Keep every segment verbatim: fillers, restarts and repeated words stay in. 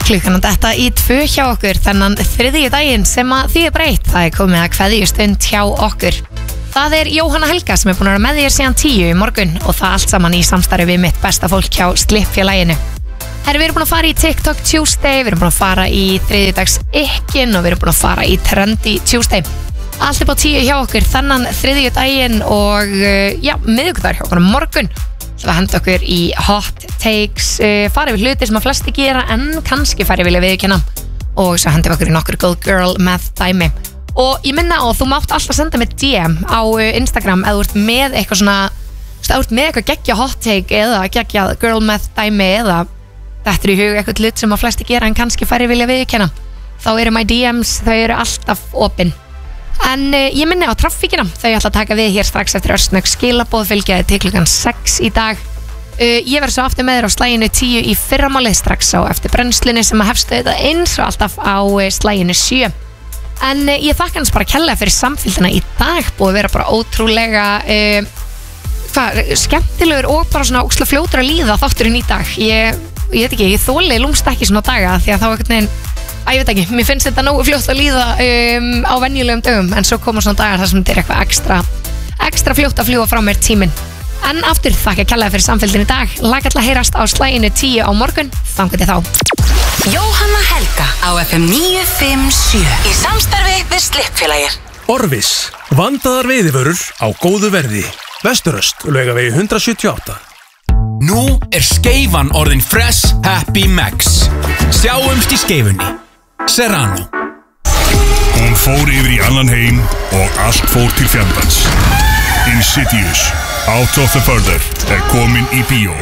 klukkan að detta í tvö hjá okkur þennan þriðji daginn sem að því er breytt. Það er komið að kveðjustund hjá okkur. Það er Jóhanna Helga sem er búin að vera með þér síðan tíu í morgun og það allt saman í samstarfi við mitt besta fólk hjá Slippfélaginu. Herri, við erum búin að fara í TikTok Tuesday, við erum búin að fara í þriðjudags ykkin og við erum búin að fara í Trendy Tuesday. Allt er búin tíu hjá okkur þennan þriðji daginn og já, miðvikudagur hjá okkur á morgun. Það var henda okkur í hot takes, uh, farið við hluti sem að flesti gera en kannski farið vilja viðurkenna og svo hendum okkur í nokkur good girl með dæmi. Og ég minna á, þú mátt alltaf senda mig D M á Instagram eða þú ert með eitthvað svona, þú ert með eitthvað geggja hot take eða geggja girl með dæmi eða þetta er í hug eitthvað hlut sem að flesti gera en kannski farið vilja viðurkenna. Þá eru my D Ms, þau eru alltaf opin. En uh, ég minni á traffíkina, þau ætla að taka við hér strax eftir örsnögg skilaboð fylgjaði til klukkan sex í dag. Uh, ég verð svo aftur með þér á slæginu tíu í fyrramálið strax á eftir brennslunni sem að hefstu þetta eins og alltaf á uh, slæginu sjö. En uh, ég þakka hans bara kærlega fyrir samfylgdina í dag, búið að vera bara ótrúlega uh, hvað, skemmtilegur og bara svona ókslega fljótur að líða þátturinn í dag. Ég, ég veit ekki, ég þóli lúmst ekki svona daga því að þá ekkert neginn Æ, ég veit ekki, mér finnst þetta nógu fljótt að líða um, á venjulegum dögum en svo koma svona dagar þar sem þetta er eitthvað ekstra ekstra fljótt að fljúga frá mér tíminn. En aftur þakka kærlega fyrir samfylgdina í dag. Lag ætla að heyrast á slæginu tíu á morgun, þangað til þá. Jóhanna Helga á F M níu fimm sjö í samstarfi við Slippfélagið. Orvis, vandaðar veiðivörur á góðu verði. Vesturöst, Laugavegi hundrað sjötíu og átta. Nú er Skeifan orðin Fresh Happy Max. Sjáumst í Skeifunni. Serrano. Hún fór yfir í annan heim og allt fór til fjandans. Insidious, Out of the Further er komin í bíó.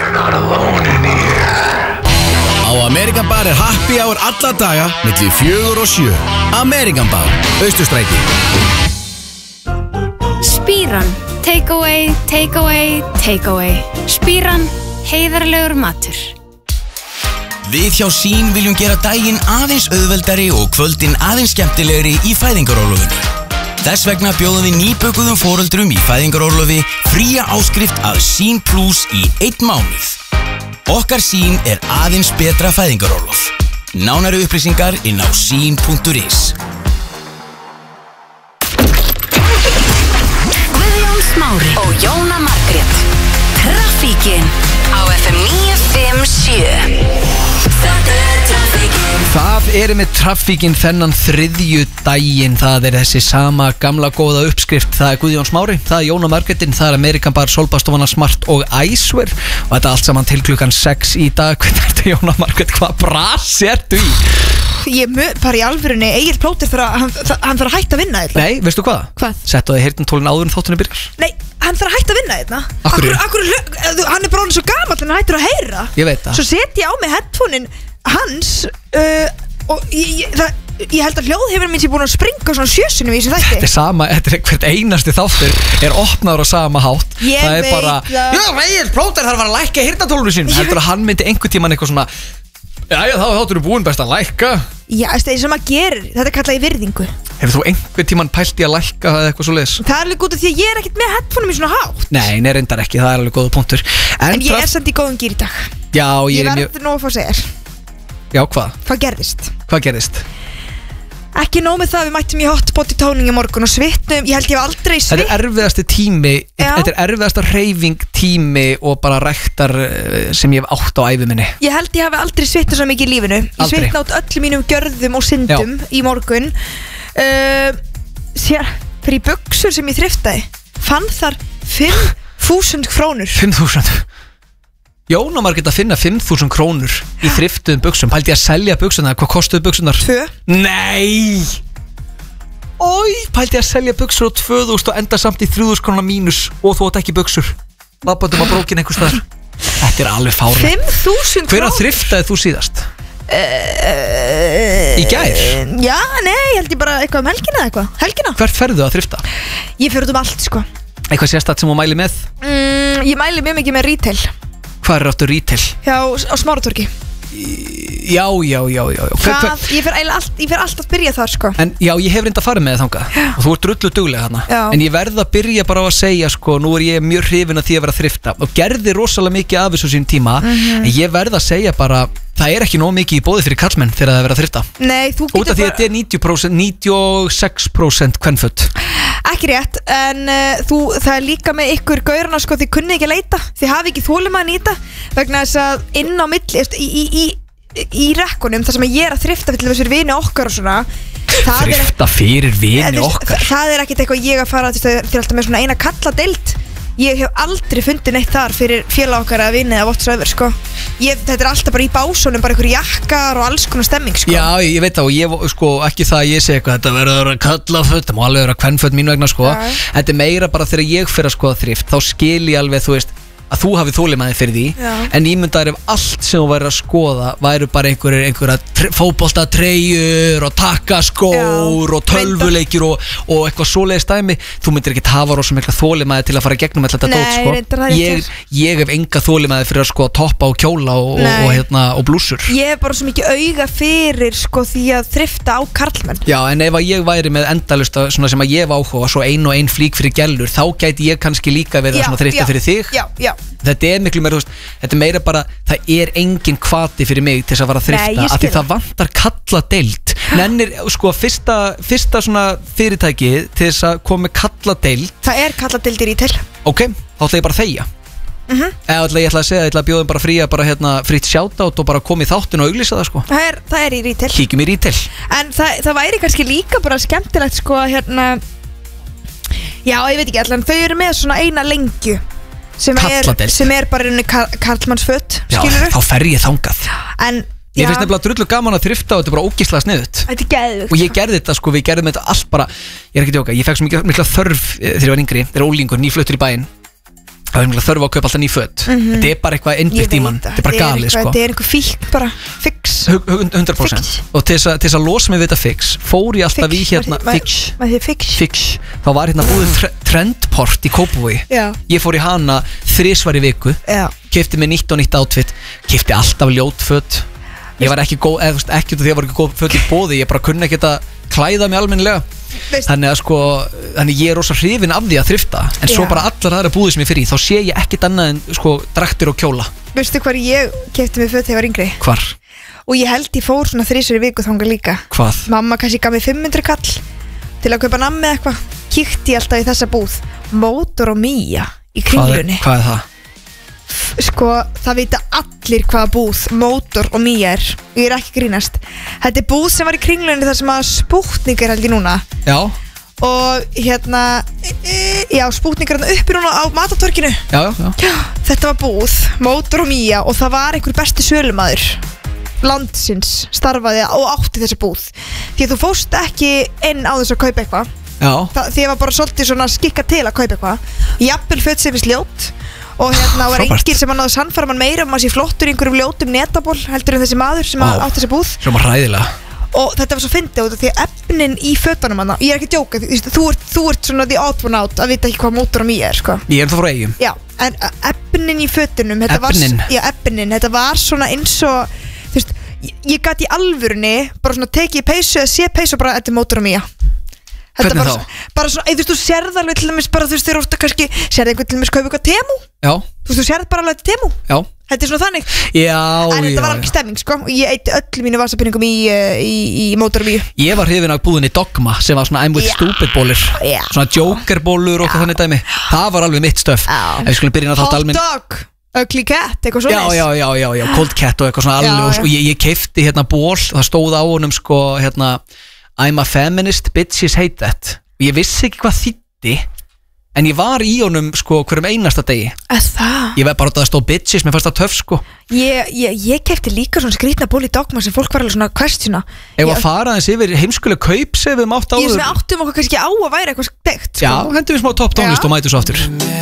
Á Amerikan Bar er happy hour alla daga milli fjögur og sjö. Amerikan Bar, Austurstræti. Spíran, take away, take away, take away. Spíran, heiðarlegur matur. Við hjá Sín viljum gera daginn aðeins auðveldari og kvöldin aðeins skemmtilegri í fæðingarorlofinu. Þess vegna bjóðum við nýbökuðum foreldrum í fæðingarorlofi fría áskrift að Sín Plus í einn mánuð. Okkar Sín er aðeins betra fæðingarorlof. Nánari upplýsingar inn á sín punktur is. Guðjón Smári og Jóna Margrét. Traffíkin á F M níu fimm sjö. Það er með traffíkinn þennan þriðju daginn. Það er þessi sama gamla góða uppskrift. Það er Guðjón Smári, það er Jóna Margrétin, það er Amerikan Bar, Solbastofana Smart og Æsver og þetta allt saman til klukkan sex í dag. Hvernig ertu Jóna Margrét? Hvað brasi ertu í? Ég mjög bara í alvörunni Egil Plóter fyrir að hann, hann fyrir að hætta að vinna þetta. Nei, veistu hvað? Hvað? Settu það í heyrnartólin áður en þáttunni byrjar. Nei, hann fyrir að hætta að vinna þetta. Akkur Akkur, hann er bara orðinn svo gamall en hann hættur að heyra. Ég veit það. Svo set ég á mig headphonein hans uh, og ég, ég, það, ég held að hljóðhefurinn minn sé búin að springa svona sjösunum í þessu þætti. Þetta er sama, þetta er hvert einasti þáttur er opnaður á sama hátt. Ég það er veit bara, það. Já, Egil Plóter þarf að fara að lækka heyrnartólinu sín. Heldur að hann myndi einhvern tímann eitthvað svona Jæja, þá þáttur þú búin best að lækka. Já, það er sem að gerir, þetta er kallað í virðingu. Hefur þú einhvern tímann pælt í að lækka eða eitthvað svo leiðis? Það er alveg út af því að ég er ekkert með headphoneum í svona hátt. Nei, nei, reyndar ekki, það er alveg góða punktur. En, En ég er samt í góðum gýr í dag. Já, ég, Ég er mjög verður nú að fá að segja þér. Já, hvað? Hvað gerðist? Hvað gerðist? Ekki nóg með það, við mættum í hotpot í tóning í morgun og svitnum. Ég held ég hef aldrei Þetta svitt. er erfiðasti tími, Já. þetta er erfiðasta hreyfing tími og bara ræktar eh, sem ég hef átt á ævi minni. Ég held ég hafi aldrei svitnað svo mikið í lífinu. Ég Aldrei. svitna út öllum mínum gjörðum og syndum í morgun. uh, Sér, fyrir í buxur sem ég þriftaði fann þar fimm þúsund krónur. fimm þúsund Jóna Margrét að finna fimm þúsund krónur í þriftuðum buxum. Pældi ég að selja buxunar, hvað kostuðu buxunar? Tvö. Nei Ói, pældi ég að selja buxur á tvö þúsund og enda samt í þrjú þúsund krónar mínus og þú átt ekki buxur. Labbandum að brókin einhvers staðar. Þetta er alveg fáránlegt. Fimm þúsund Hver að krónur. þriftaði þú síðast? uh, Í gær? Já, nei, ég held ég bara eitthvað um helgina eða eitthvað. Helgina? Hvert ferðu að þrifta? Ég fer út um allt, sko. Eitthvað sérstætt sem þú mæli með? mm, Ég mæli mjög mikið með retail. Hvað er áttu retail? Já, á Smáratorgi. Já, já, já, já, já. Hver, Það, ég fer, all, ég fer alltaf að byrja þar sko En já, ég hef reynda að fara með það þangað og þú ert drullu duglega þarna Já. En ég verð að byrja bara á að segja sko, nú er ég mjög hrifin af því að vera að þrifta og gerði rosalega mikið af þessu sín tíma Mhm. en ég verð að segja bara það er ekki nóg mikið í bóði fyrir kallmenn þegar það er verið að þrifta Nei, þú út af getur því að þetta er níutíu prósent, níutíu og sex prósent kvenföt Ekki rétt, en uh, þú, það er líka með ykkur gaurana sko, þið kunni ekki að leita þið hafi ekki þólum að nýta vegna þess að inn á milli eftir, í, í, í, í rekkunum, þar sem ég er að þrifta fyrir þessir vini okkar og svona það er, Þrifta fyrir vini það, okkar það er ekkit eitthvað ég að fara þið er alltaf með svona eina kalla deild ég hef aldrei fundið neitt þar fyrir félag okkar að vinna eða whatsoever sko. ég, þetta er alltaf bara í básónum bara ykkur jakkar og alls konar stemming sko. Já, ég veit það og ég, sko, ekki það að ég segi eitthvað þetta verður að kalla föt, það má alveg vera kvenföt mín vegna sko, Já. þetta er meira bara þegar ég fyrir að skoða þrift, þá skil ég alveg þú veist, að þú hafið þólimaði fyrir því Já. en ímyndaður ef allt sem þú væri að skoða væru bara einhverjir, einhverja fótbolta treyjur og takkaskór Já, og tölvuleikir og, og eitthvað svoleiðis dæmi, þú myndir ekki hafa rosa mikla þólimaði til að fara gegnum alltaf þetta Nei, dót sko. reyndar það er ég, rétt. ég hef enga þólimaði fyrir að skoða toppa og kjóla og, og, Nei. og, hérna, og blúsur ég hef bara svo mikið auga fyrir sko, því að þrifta á karlmenn Já, en ef að ég væri með endalust svona sem að ég hef áhuga, svo ein og ein flík fyrir gellur, þá gæti ég kannski líka verið Já, svona þrifta já, fyrir þig já, já. Þetta er miklu meira, þú veist, þetta er meira bara það er engin hvati fyrir mig til þess að fara að Nei, þrifta, ég af því skil það vantar kalla deild Nennir, sko, fyrsta, fyrsta svona fyrirtæki til þess að koma með kalla deild Það er kalladildir í til ok, þá ætla ég bara að þegja Mhm. eða ætla ég ætla að segja, ég ætla að bjóða þeim bara frí að bara hérna fritt shoutout og bara koma í þáttinu og auglýsa það sko Það er, það er í retail kíkjum í retail En það, það væri kannski líka bara skemmtilegt sko hérna Já, ég veit ekki allan, þau eru með svona eina lengju sem er, Kalladeild. sem er bara rauninni kar karlmannsföt Já, skilurðu? þá fer ég þangað En, Ég já, finnst nefnilega drullu gaman að þrifta og þetta er bara ógislega sniðut þetta er geðvögt Og ég gerði þetta sko, við gerðum þetta allt bara Ég er ekki að djóka, ég fekk svo mikla, mikla þörf eh, þegar ég var yngri, þegar ólingur, nýfluttur í bæinn Það var mikla þörf á að kaupa alltaf ný föt Þetta er bara eitthvað innbyggt í mann, þetta er bara galið sko Þetta er einhver fík bara, fix Hug- hug- hundra prósent Fix. Og til þess að- til þess að losa mig við þetta fix fór ég alltaf í hérna maður- fix, maður því fix fix Þá var hérna búið tre trendport í Kópavogi Já, Ég fór í hana þrisvar í viku já, Kefti mig nýtt og nýtt outfit Kefti alltaf ljótföt Ég var ekki góð, eða þú veist, ekki út af því að ég var ekki góð föt í bóði Ég bara kunni ekki að klæða mig almennilega veist, Þannig að sko, þannig ég er rosa hrifin af því að þrifta En svo Já. bara allar aðra búðir sem ég fyrir í Þá sé ég ekkit annað en sko draktir og kjóla veistu hvar ég kefti mig föt þegar ég var yngri Hvar? Og ég held ég fór svona þrísur í viku þanga líka Hvað? Mamma kannski gaf mig fimm hundruð kall til að kaupa nammi eða eitthvað Kíkti ég alltaf í þessa búð Mótor og Mía í Hvað er, kringlunni hvað er það? Sko, það vita allir hvaða búð Mótor og Mía er Ég er ekki að grínast Þetta er búð sem var í kringlunni þar sem að Spútnik er held ég núna Já, Og hérna e, Já, Spútnik er hérna uppi núna á Matatorkinu já, já, já. Þetta var búð, Mótor og Mía Og það var einhver besti sölumaður landsins starfaði og átti þessi búð Því að þú fóst ekki inn á þess að kaupa eitthvað Já. Það, því að var bara svolítið svona skikka til að kaupa eitthvað Jafnvel föt sem er sljótt Og hérna var Frábært. enginn sem hann náði sannfæra mann meira um að sé flottur í einhverjum ljótum netaból heldur en þessi maður sem Vá. wow. átti þessi búð Hljóma hræðilega Og þetta var svo fyndið út af því að efnin í fötunum hann Ég er ekki að djóka, þú, þú, ert, þú ert svona the odd one out að vita ekki hvað Mótor og Mía er sko. Ég er það frá eigum Já, en uh, efnin í fötunum þetta Efnin? var, Já, efnin, þetta var svona eins og Þú veist, ég, ég gat í alvörunni bara svona tekið í peysu eða sé peysu og bara þetta er Mótor og Mía Þetta Hvernig bara, þá? bara svona, eða, þú veist, þú sérð alveg til dæmis bara, þú veist, þeir ofta kannski sérð einhvern til dæmis kaupa eitthvað Temu Já, Þú veist, þú sérð bara alveg til Temu já, Þetta er svona þannig já, En þetta já, var já. alveg stemming, sko Og ég eitti öllu mínu vasapinningum í, uh, í, í Mótor og Mía Ég var hrifin af búðinni Dogma sem var svona I'm with Já. stupid bólur Já. Svona Joker bólur og hvað þannig dæmi Það var alveg mitt stöf Já. Ef við skulum byrja að þátt Hot almenn dog, ugly cat, eitthvað Já, svona já, já, já, já, cold cat og eitthvað svona Já, alveg og já. sko, ég, ég keifti hérna ból Það stóð á honum sko hérna I'm a feminist, bitches hate that Og ég vissi ekki hvað þýddi En ég var í honum sko hverjum einasta degi Það Ég var bara að það stóð bitches, mér fannst það töff sko Ég, ég, ég kefti líka svona skrýtna ból í Dogma sem fólk var alveg svona questiona Ef Ég- að fara aðeins yfir heimskuleg kaup sem við mátt Ég áður sem við áttum okkur kannski á að væra eitthvað steikt Já, hendum við smá topp tónlist Já. og mætum svo aftur